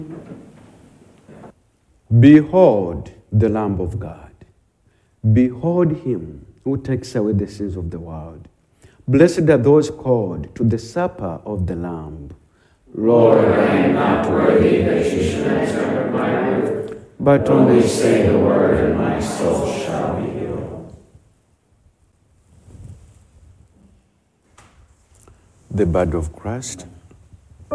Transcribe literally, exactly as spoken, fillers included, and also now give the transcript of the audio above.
Behold the Lamb of God. Behold him who takes away the sins of the world. Blessed are those called to the supper of the Lamb. Lord, I am not worthy that you should enter under my roof, But only say the word, and my soul shall be healed. the blood of Christ